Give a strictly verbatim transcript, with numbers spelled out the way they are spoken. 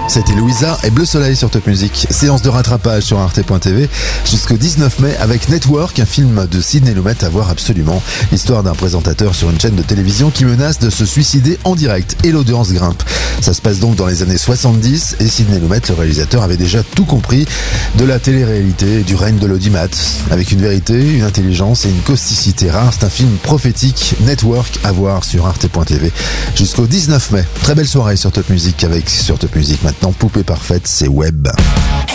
C'était Louisa et Bleu Soleil sur Top Music. Séance de rattrapage sur arte point t v jusqu'au dix-neuf mai avec Network, un film de Sidney Lumet à voir absolument. Histoire d'un présentateur sur une chaîne de télévision qui menace de se suicider en direct et l'audience grimpe. Ça se passe donc dans les années soixante-dix et Sidney Lumet, le réalisateur, avait déjà tout compris de la télé-réalité et du règne de l'audimat. Avec une vérité, une intelligence et une causticité rare, c'est un film prophétique. Network à voir sur arte point t v jusqu'au dix-neuf mai. Très belle soirée sur Top Music avec sur Top Music maintenant Poupée Parfaite, c'est Web.